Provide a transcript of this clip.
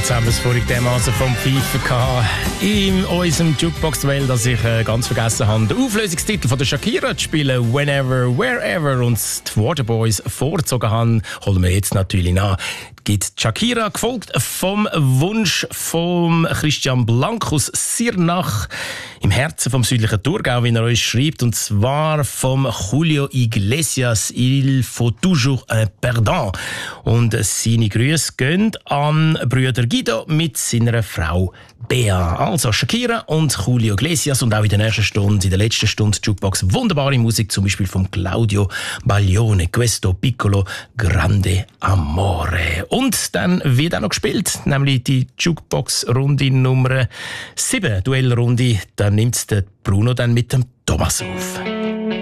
Jetzt haben wir es vorhin dermaßen vom Pfeifen gehabt in unserem Jukebox-Duell, dass ich ganz vergessen habe, den Auflösungstitel von der Shakira zu spielen, «Whenever, Wherever», und die Waterboys vorgezogen haben, holen wir jetzt natürlich nach. Gibt Shakira, gefolgt vom Wunsch von Christian Blank aus Sirnach im Herzen vom südlichen Thurgau, wie er uns schreibt, und zwar vom Julio Iglesias, «Il faut toujours un perdant». Und seine Grüße gehen an Brüder Guido mit seiner Frau Bea. Also Shakira und Julio Iglesias, und auch in der nächsten Stunde, in der letzten Stunde Jukebox, wunderbare Musik, zum Beispiel von Claudio Baglione, «Questo piccolo grande amore». Und dann wird auch noch gespielt, nämlich die Jukebox-Runde Nummer 7, Duellrunde. Da nimmt der Bruno dann mit dem Thomas auf.